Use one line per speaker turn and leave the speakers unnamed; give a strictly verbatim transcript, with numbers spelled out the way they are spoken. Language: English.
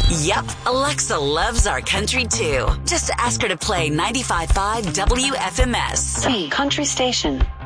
Yep, Alexa loves our country too. Just ask her to play ninety-five point five W F M S.
The country station.